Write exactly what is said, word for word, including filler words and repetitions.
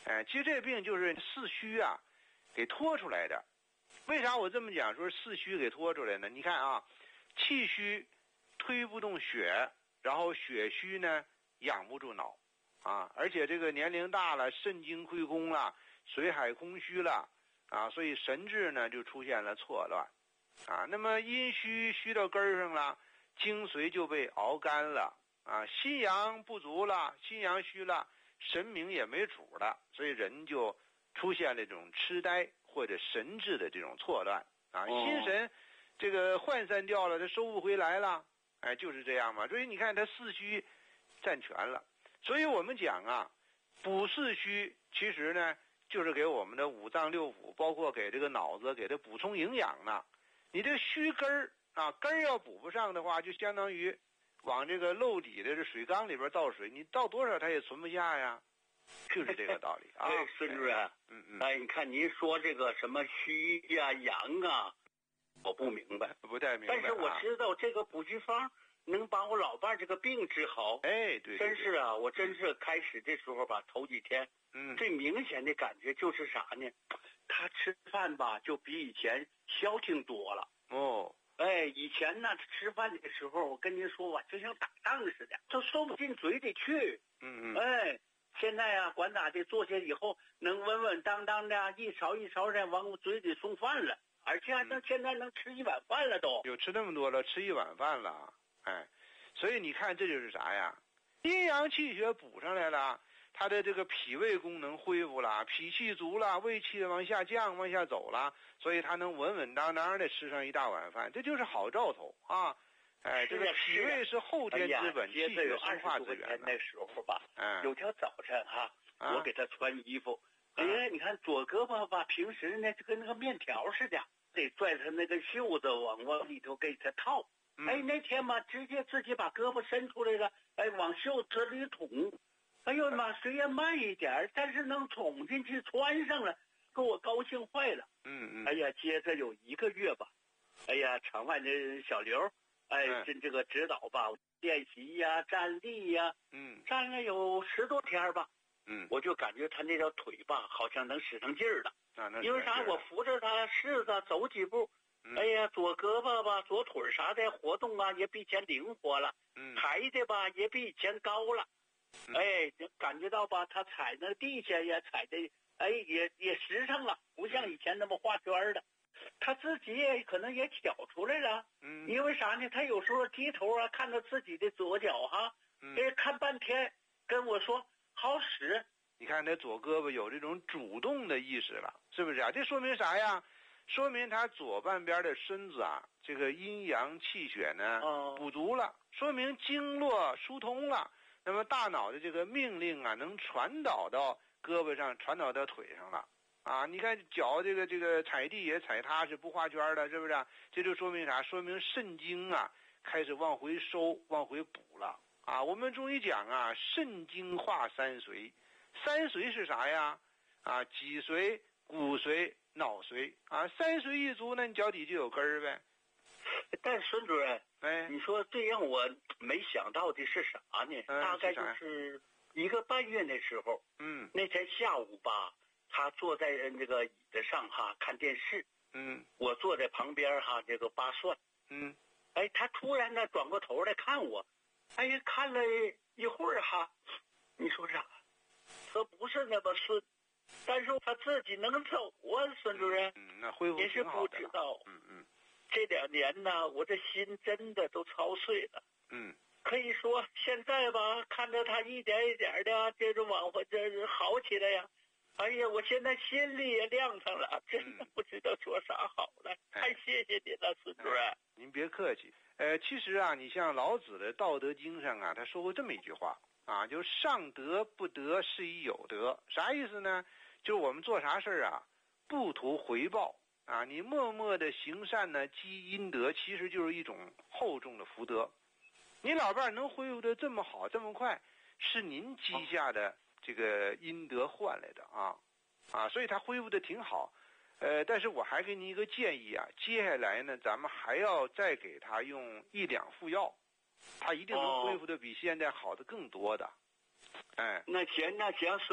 哎，其实这病就是四虚啊给拖出来的。为啥我这么讲说四虚给拖出来呢？你看啊，气虚推不动血，然后血虚呢养不住脑啊，而且这个年龄大了，肾精亏空了，水海空虚了啊，所以神志呢就出现了错乱啊。那么阴虚虚到根儿上了，精髓就被熬干了啊，心阳不足了，心阳虚了，神明也没主了，所以人就出现了这种痴呆或者神志的这种错乱啊，心神这个涣散掉了，他收不回来了，哎，就是这样嘛。所以你看他四虚占全了，所以我们讲啊，补四虚其实呢就是给我们的五脏六腑，包括给这个脑子给它补充营养呢。你这虚根儿啊，根儿要补不上的话，就相当于往这个漏底的这水缸里边倒水，你倒多少它也存不下呀，就是这个道理啊。 对，孙主任， 嗯嗯， 哎，你看您说这个什么虚呀、阳啊，我不明白， 不太明白、啊。 但是我知道这个补虚方能把我老伴儿这个病治好。 哎，对，对， 真是啊，我真是开始这时候吧，头几天， 嗯， 最明显的感觉就是啥呢？他吃饭吧，就比以前消停多了。 哦。 哎，以前呢吃饭的时候，我跟您说吧，就像打仗似的，都收不进嘴里去。 嗯嗯。 哎，现在啊，管咋的，坐下以后能稳稳当当的，一勺一勺的往我嘴里送饭了，而且还能、嗯、现在能吃一碗饭了都。 有吃那么多了，吃一碗饭了，哎，所以你看这就是啥呀？阴阳气血补上来了，他的这个脾胃功能恢复了，脾气足了，胃气往下降，往下走了，所以他能稳稳当当的吃上一大碗饭，这就是好兆头啊！哎，这个脾胃是后天之本，气血生化之源。 那时候吧， 嗯， 有条早晨哈、啊，我给他穿衣服， 啊、 哎，你看左胳膊吧，平时呢就跟那个面条似的，得拽他那个袖子往往里头给他套。 嗯、 哎，那天嘛，直接自己把胳膊伸出来了，哎，往袖子里捅。哎呦妈，虽然慢一点，但是能捅进去穿上了，给我高兴坏了。 嗯嗯。 哎呀，接着有一个月吧，哎呀，场外的小刘，哎，这、嗯、这个指导吧，练习呀、站立呀， 嗯， 站了有十多天吧。 嗯， 我就感觉他那条腿吧，好像能使上劲儿了。 啊，那因为啥？我扶着他试着走几步， 嗯、 哎呀，左胳膊吧、左腿啥的活动啊，也比以前灵活了。 嗯， 抬的吧，也比以前高了。 嗯、 哎，就感觉到吧，他踩那地下也踩的，哎，也也实诚了，不像以前那么画圈的。嗯、他自己也可能也挑出来了。 嗯， 因为啥呢？他有时候低头啊，看到自己的左脚哈， 嗯， 哎，看半天，跟我说好使。 你看他左胳膊有这种主动的意识了，是不是啊？这说明啥呀？说明他左半边的身子啊，这个阴阳气血呢、 哦、 补足了，说明经络疏通了。那么大脑的这个命令啊，能传导到胳膊上，传导到腿上了啊！你看脚这个这个踩地也踩踏实，不画圈的，是不是啊？这就说明啥？说明肾精啊开始往回收，往回补了啊！我们中医讲啊，肾精化三髓，三髓是啥呀？啊，脊髓、骨髓、脑髓啊，三髓一足，那你脚底就有根儿呗。 但是孙主任， 哎， 你说最让我没想到的是啥呢？ 嗯、 大概就是一个半月那时候， 嗯， 那天下午吧，他坐在这个椅子上哈看电视， 嗯， 我坐在旁边哈这个扒蒜， 嗯， 哎，他突然呢转过头来看我，哎呀，看了一会儿哈，你说啥？他不是那么顺，但是他自己能走啊，孙主任， 嗯，那恢复也是不知道， 嗯嗯。 这两年呢，我这心真的都操碎了。 嗯， 可以说现在吧，看着他一点一点的这种往回这好起来呀，哎呀，我现在心里也亮堂了，真的不知道说啥好了。嗯、太谢谢你了，孙主任、哎。 您别客气。呃，其实啊，你像老子的《道德经》上啊，他说过这么一句话啊，就是上德不德，是以有德。啥意思呢？就是我们做啥事啊，不图回报。啊，你默默的行善呢，积阴德，其实就是一种厚重的福德。你老伴能恢复的这么好，这么快，是您积下的这个阴德换来的啊啊，所以他恢复的挺好。呃，但是我还给您一个建议啊，接下来呢，咱们还要再给他用一两副药，他一定能恢复的比现在好的更多的。哎， 那行，那行。